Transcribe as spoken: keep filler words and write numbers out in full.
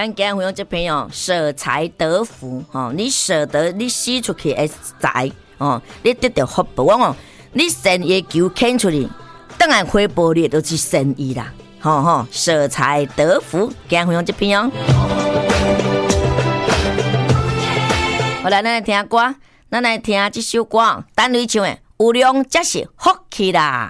咱今日分享这篇哦，舍财得福哦，你舍得你使出去的财哦，你得到福报哦，你善意求献出去，当然回报你都是善意啦，吼吼，舍财得福，今日分享这篇哦。好来，咱来听歌，咱来听这首歌，单雷唱的《有量才是福气啦》。